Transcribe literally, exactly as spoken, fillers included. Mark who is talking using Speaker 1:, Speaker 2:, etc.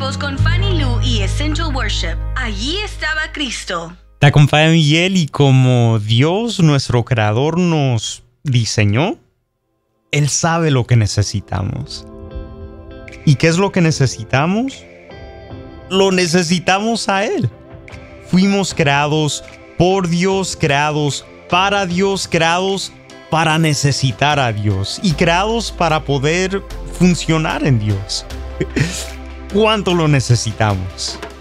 Speaker 1: nuevos con Fanny Lu y Essential Worship. Allí estaba Cristo.
Speaker 2: Te acompaña Miguel y como Dios, nuestro creador, nos diseñó, Él sabe lo que necesitamos. ¿Y qué es lo que necesitamos? Lo necesitamos a Él. Fuimos creados por Dios, creados para Dios, creados para necesitar a Dios y creados para poder funcionar en Dios. ¿Cuánto lo necesitamos?